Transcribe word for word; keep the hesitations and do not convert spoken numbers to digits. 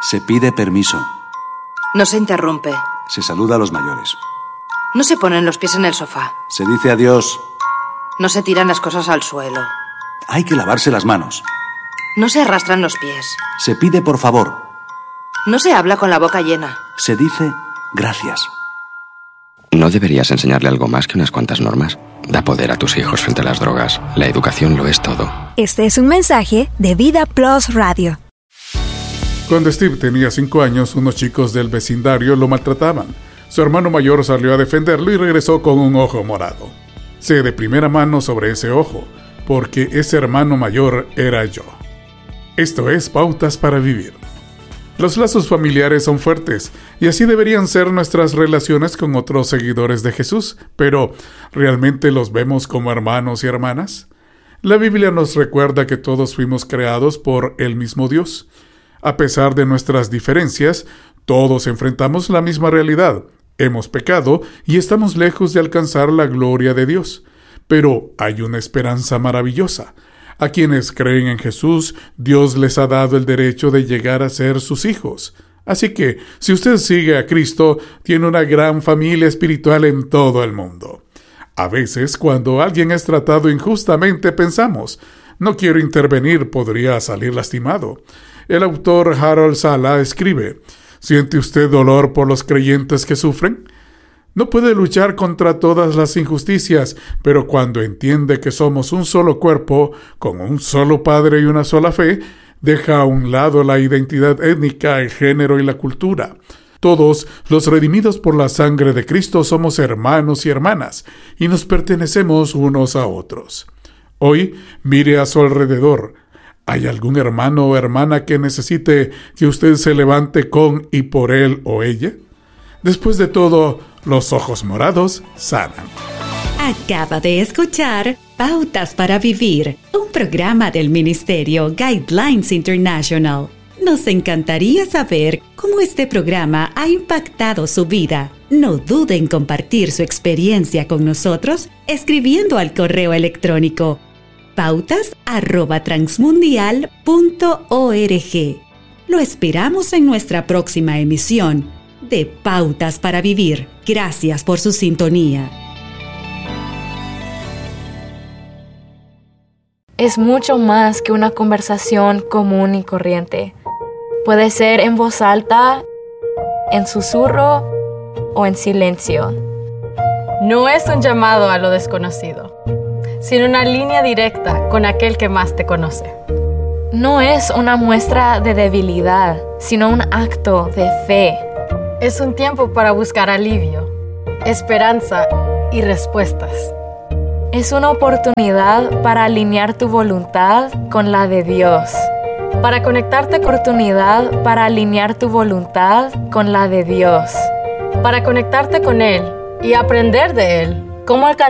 Se pide permiso. No se interrumpe. Se saluda a los mayores. No se ponen los pies en el sofá. Se dice adiós. No se tiran las cosas al suelo. Hay que lavarse las manos. No se arrastran los pies. Se pide por favor. No se habla con la boca llena. Se dice gracias. ¿No deberías enseñarle algo más que unas cuantas normas? Da poder a tus hijos frente a las drogas. La educación lo es todo. Este es un mensaje de Vida Plus Radio. Cuando Steve tenía cinco años, unos chicos del vecindario lo maltrataban. Su hermano mayor salió a defenderlo y regresó con un ojo morado. Sé de primera mano sobre ese ojo, porque ese hermano mayor era yo. Esto es Pautas para Vivir. Los lazos familiares son fuertes, y así deberían ser nuestras relaciones con otros seguidores de Jesús, pero ¿realmente los vemos como hermanos y hermanas? La Biblia nos recuerda que todos fuimos creados por el mismo Dios. A pesar de nuestras diferencias, todos enfrentamos la misma realidad. Hemos pecado y estamos lejos de alcanzar la gloria de Dios. Pero hay una esperanza maravillosa. A quienes creen en Jesús, Dios les ha dado el derecho de llegar a ser sus hijos. Así que, si usted sigue a Cristo, tiene una gran familia espiritual en todo el mundo. A veces, cuando alguien es tratado injustamente, pensamos, no quiero intervenir, podría salir lastimado. El autor Harold Sala escribe, ¿siente usted dolor por los creyentes que sufren? No puede luchar contra todas las injusticias, pero cuando entiende que somos un solo cuerpo, con un solo Padre y una sola fe, deja a un lado la identidad étnica, el género y la cultura. Todos, los redimidos por la sangre de Cristo, somos hermanos y hermanas, y nos pertenecemos unos a otros. Hoy, mire a su alrededor. ¿Hay algún hermano o hermana que necesite que usted se levante con y por él o ella? Después de todo, los ojos morados sanan. Acaba de escuchar Pautas para Vivir, un programa del Ministerio Guidelines International. Nos encantaría saber cómo este programa ha impactado su vida. No dude en compartir su experiencia con nosotros escribiendo al correo electrónico pautas arroba transmundial punto org. Lo esperamos en nuestra próxima emisión de Pautas para Vivir. Gracias por su sintonía. Es mucho más que una conversación común y corriente. Puede ser en voz alta, en susurro o en silencio. No es un llamado a lo desconocido, sino una línea directa con aquel que más te conoce. No es una muestra de debilidad, sino un acto de fe. Es un tiempo para buscar alivio, esperanza y respuestas. Es una oportunidad para alinear tu voluntad con la de Dios. Para conectarte, oportunidad para alinear tu voluntad con la de Dios. Para conectarte con Él y aprender de Él, cómo alcanzar